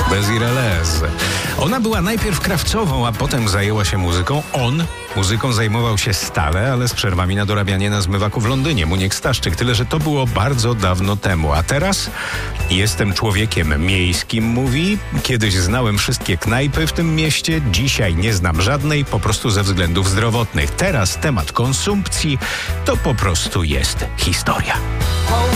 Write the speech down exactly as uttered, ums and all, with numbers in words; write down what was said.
Bez Irelez. Ona była najpierw krawcową, a potem zajęła się muzyką. On muzyką zajmował się stale, ale z przerwami na dorabianie na zmywaku w Londynie. Muniek Staszczyk. Tyle, że to było bardzo dawno temu. A teraz jestem człowiekiem miejskim, mówi. Kiedyś znałem wszystkie knajpy w tym mieście. Dzisiaj nie znam żadnej, po prostu ze względów zdrowotnych. Teraz temat konsumpcji to po prostu jest historia.